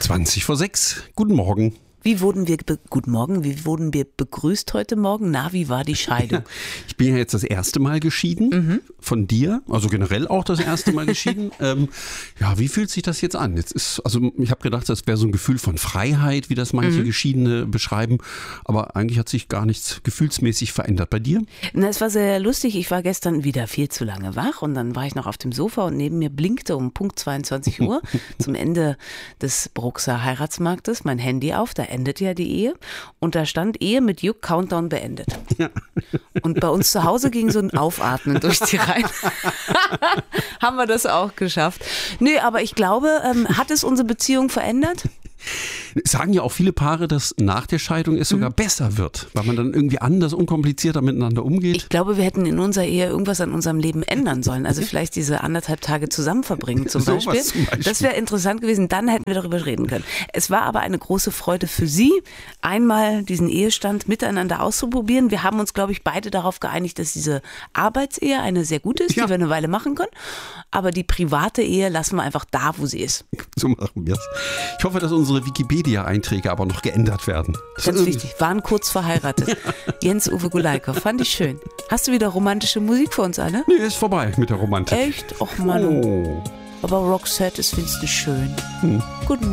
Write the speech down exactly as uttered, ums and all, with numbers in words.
zwanzig vor sechs. Guten Morgen. Wie wurden wir, be- guten Morgen, wie wurden wir begrüßt heute Morgen? Na, wie war die Scheidung? Ja, ich bin ja jetzt das erste Mal geschieden mhm. von dir, also generell auch das erste Mal geschieden. ähm, ja, wie fühlt sich das jetzt an? Jetzt ist, also ich habe gedacht, das wäre so ein Gefühl von Freiheit, wie das manche mhm. Geschiedene beschreiben, aber eigentlich hat sich gar nichts gefühlsmäßig verändert. Bei dir? Na, es war sehr lustig. Ich war gestern wieder viel zu lange wach und dann war ich noch auf dem Sofa und neben mir blinkte um Punkt zweiundzwanzig Uhr zum Ende des Bruxer Heiratsmarktes mein Handy auf. Da endet ja die Ehe und da stand Ehe mit Juck, Countdown beendet. Ja. Und bei uns zu Hause ging so ein Aufatmen durch die Reihen. Haben wir das auch geschafft. Nö, aber ich glaube, ähm, hat es unsere Beziehung verändert? Sagen ja auch viele Paare, dass nach der Scheidung es sogar mhm. besser wird, weil man dann irgendwie anders, unkomplizierter miteinander umgeht. Ich glaube, wir hätten in unserer Ehe irgendwas an unserem Leben ändern sollen. Also vielleicht diese anderthalb Tage zusammen verbringen zum, so Beispiel. zum Beispiel. Das wäre interessant gewesen, dann hätten wir darüber reden können. Es war aber eine große Freude für Sie, einmal diesen Ehestand miteinander auszuprobieren. Wir haben uns, glaube ich, beide darauf geeinigt, dass diese Arbeitsehe eine sehr gute ist, ja. die wir eine Weile machen können. Aber die private Ehe lassen wir einfach da, wo sie ist. So machen wir es. Ich hoffe, dass unsere Wikipedia-Einträge aber noch geändert werden. Das Ganz wichtig, waren kurz verheiratet. Ja. Jens-Uwe Gulaikow, fand ich schön. Hast du wieder romantische Musik für uns alle? Nee, ist vorbei mit der Romantik. Echt? Och Mann. Oh. Aber Roxette ist wenigstens schön. Hm.